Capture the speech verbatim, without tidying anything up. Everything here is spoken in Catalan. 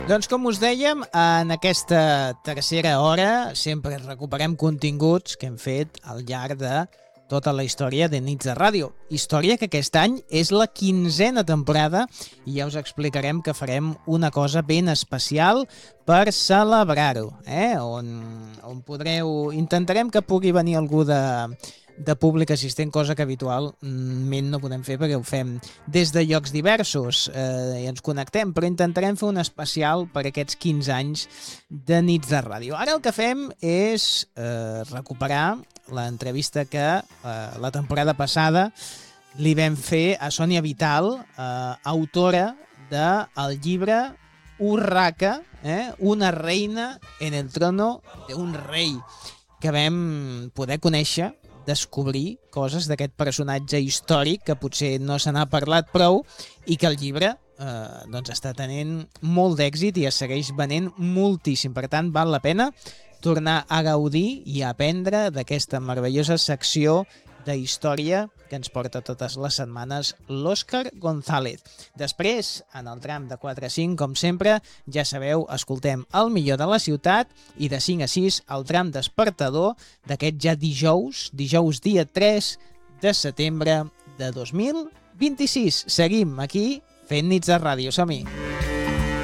Doncs com us dèiem, en aquesta tercera hora sempre recuperem continguts que hem fet al llarg de tota la història de Nits de Ràdio. Història que aquest any és la quinzena temporada i ja us explicarem que farem una cosa ben especial per celebrar-ho, eh? on, on podreu... Intentarem que pugui venir algú de... de públic assistent, cosa que habitualment no podem fer perquè ho fem des de llocs diversos eh, i ens connectem, però intentarem fer un especial per aquests quinze anys de Nits de Ràdio. Ara el que fem és eh, recuperar l'entrevista que eh, la temporada passada li vam fer a Sònia Vital, eh, autora del llibre Urraca, eh, una reina en el trono de un rei, que vam poder conèixer, descobrir coses d'aquest personatge històric que potser no se n'ha parlat prou i que el llibre eh, doncs està tenint molt d'èxit i es segueix venent moltíssim. Per tant, val la pena tornar a gaudir i a aprendre d'aquesta meravellosa secció de història que ens porta totes les setmanes l'Òscar González. Després, en el tram de quatre a cinc, com sempre, ja sabeu, escoltem el millor de la ciutat i de cinc a sis el tram despertador d'aquest ja dijous, dijous dia tres de setembre de dos mil vint-i-sis. Seguim aquí fent Nits de Ràdio. Som-hi!